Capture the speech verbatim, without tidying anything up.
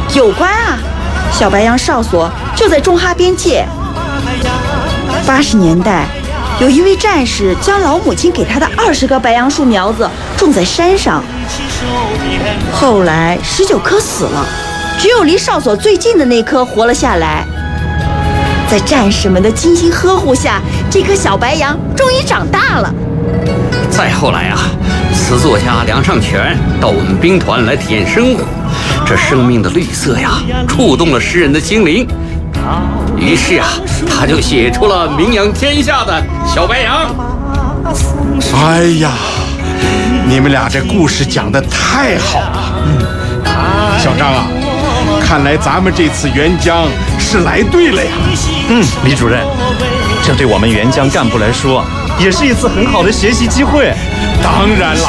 有关啊，小白杨哨所就在中哈边界。八十年代，有一位战士将老母亲给他的二十棵白杨树苗子种在山上，后来十九棵死了，只有离哨所最近的那棵活了下来。在战士们的精心呵护下，这棵小白杨终于长大了。 再后来啊，词作家梁尚全到我们兵团来体验生活，这生命的绿色呀，触动了诗人的心灵。于是啊，他就写出了名扬天下的小白杨。 哎呀，你们俩这故事讲得太好了。嗯，小张啊，看来咱们这次援疆是来对了呀。 嗯，李主任，这对我们援疆干部来说，也是一次很好的学习机会。 当然了，